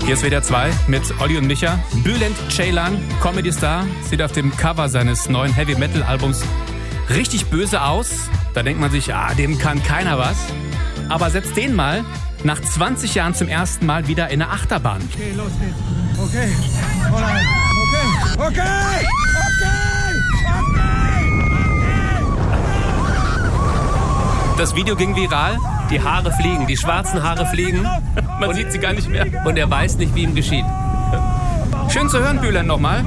Hier ist WDR 2 mit Olli und Micha. Bülent Ceylan, Comedy-Star, sieht auf dem Cover seines neuen Heavy-Metal-Albums richtig böse aus. Da denkt man sich, dem kann keiner was. Aber setzt den mal nach 20 Jahren zum ersten Mal wieder in eine Achterbahn. Okay, los geht's. Okay, alright. Okay. Das Video ging viral. Die Haare fliegen, die schwarzen Haare fliegen. Man sieht sie gar nicht mehr. Und er weiß nicht, wie ihm geschieht. Schön zu hören, Bülent, nochmal.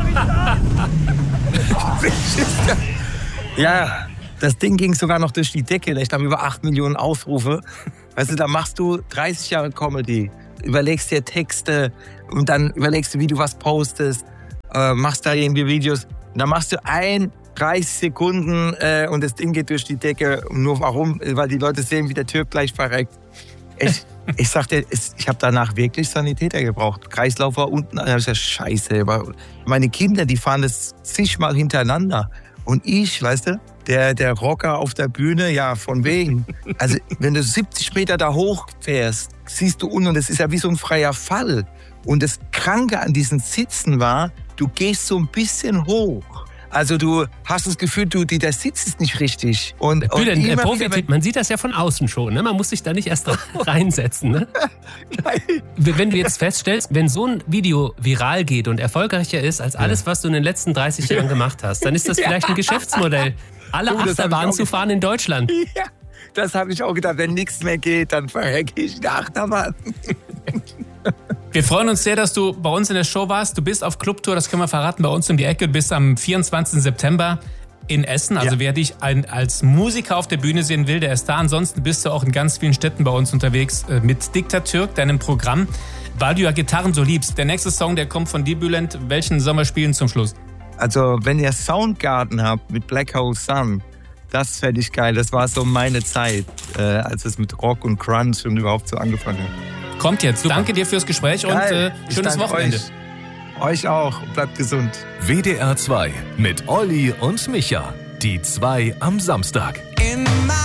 Ja, das Ding ging sogar noch durch die Decke. Ich glaube, über 8 Millionen Aufrufe. Weißt du, da machst du 30 Jahre Comedy, überlegst dir Texte und dann überlegst du, wie du was postest, machst da irgendwie Videos. Und dann machst du 30 Sekunden und das Ding geht durch die Decke. Und nur warum? Weil die Leute sehen, wie der Türk gleich verreckt. Ich sag dir, ich habe danach wirklich Sanitäter gebraucht. Kreislauf war unten, das ist ja scheiße. Meine Kinder, die fahren das zigmal hintereinander. Und ich, weißt du, der Rocker auf der Bühne, ja, von wegen. Also, wenn du 70 Meter da hoch fährst, siehst du unten, und das ist ja wie so ein freier Fall. Und das Kranke an diesen Sitzen war, du gehst so ein bisschen hoch. Also du hast das Gefühl, der Sitz ist nicht richtig. Und Profi-Tipp, man sieht das ja von außen schon. Ne? Man muss sich da nicht erst reinsetzen. Ne? Wenn du jetzt feststellst, wenn so ein Video viral geht und erfolgreicher ist als alles, was du in den letzten 30 Jahren gemacht hast, dann ist das vielleicht ein Geschäftsmodell. Alle Achterbahnen zu fahren in Deutschland. Ja, das habe ich auch gedacht. Wenn nichts mehr geht, dann verrecke ich die Achterbahn. Wir freuen uns sehr, dass du bei uns in der Show warst. Du bist auf Clubtour, das können wir verraten, bei uns um die Ecke. Du bist am 24. September in Essen. Also wer dich als Musiker auf der Bühne sehen will, der ist da. Ansonsten bist du auch in ganz vielen Städten bei uns unterwegs mit Diktatürk, deinem Programm, weil du ja Gitarren so liebst. Der nächste Song, der kommt von dir, Bülent. Welchen sollen wir spielen zum Schluss? Also wenn ihr Soundgarden habt mit Black Hole Sun, das fände ich geil. Das war so meine Zeit, als es mit Rock und Grunge und überhaupt so angefangen hat. Kommt jetzt. Super. Danke dir fürs Gespräch und schönes Wochenende. Euch auch. Bleibt gesund. WDR 2 mit Olli und Micha. Die 2 am Samstag.